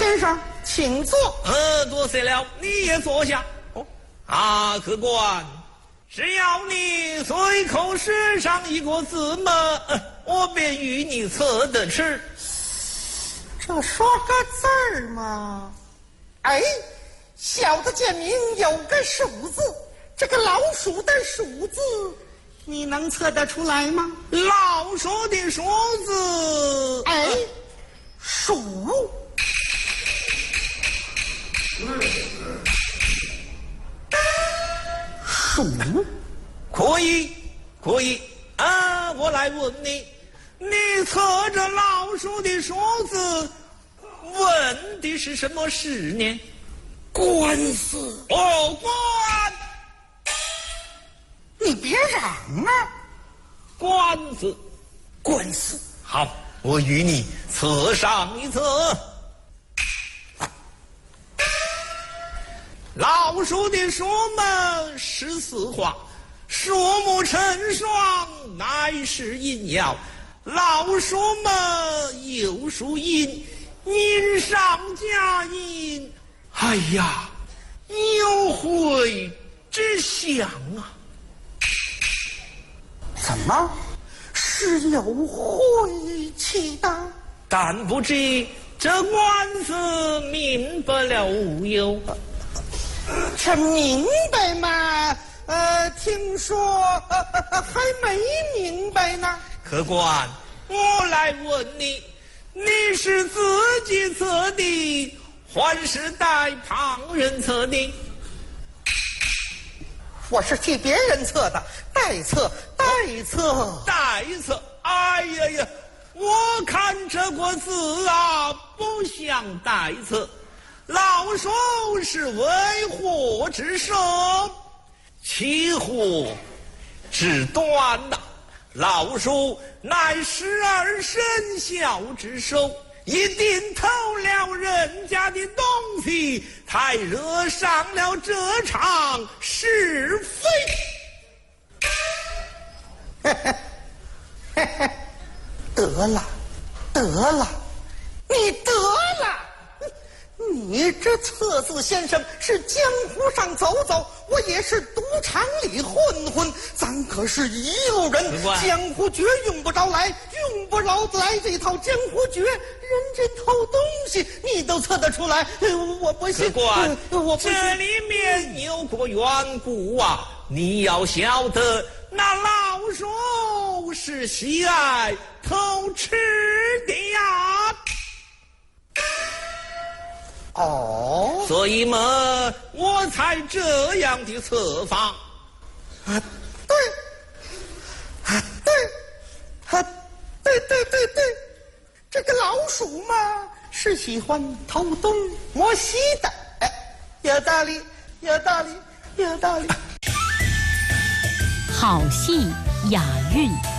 先生，请坐。 多谢了，你也坐下。客官，只要你随口诗上一个字么，我便与你测得吃。 这说个字儿嘛，哎，小的见明有个数字，这个老鼠的鼠字，你能测得出来吗？ 老鼠的鼠字， 哎，鼠。鼠， 可以我来问你，你测着老鼠的鼠字，问的是什么事呢？ 官司。 官， 你别嚷啊！官司。 好，我与你测上一测。老鼠的鼠嘛14画，树木成双乃是阴爻。老鼠嘛又属阴，阴上加阴，哎呀，有悔之相啊！ 怎么是有晦气的？ 但不知这官司明白了无有？ 这明白吗？听说还没明白呢。 客官，我来问你，你是自己测的，还是代旁人测的？ 我是替别人测的，代测。 哎呀，我看这个字啊，不像代测。老鼠是为祸之首，其祸之端呐。老鼠乃12生肖之首，一定偷了人家的东西，才惹上了这场是非。 得了，你得了。你这测字先生是江湖上走走，我也是赌场里混混，咱可是一路人，江湖诀用不着来这套江湖诀，人这偷东西你都测得出来，我不信。我不信。 这里面有个缘故啊，你要晓得，那老鼠是喜爱偷吃的呀。 哦， 所以嘛，我才这样的测法。 对，这个老鼠嘛是喜欢偷东摸西的，有道理。 好戏雅韵。